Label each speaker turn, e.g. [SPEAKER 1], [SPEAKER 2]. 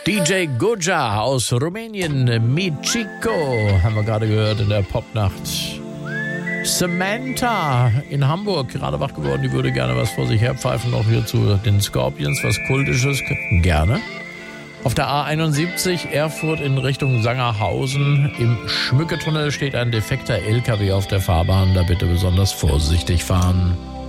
[SPEAKER 1] DJ Goja aus Rumänien, Michiko, haben wir gerade gehört in der Popnacht. Samantha in Hamburg, gerade wach geworden, die würde gerne was vor sich herpfeifen, noch hier zu den Scorpions, was Kultisches, gerne. Auf der A71 Erfurt in Richtung Sangerhausen im Schmücketunnel steht ein defekter LKW auf der Fahrbahn, da bitte besonders vorsichtig fahren.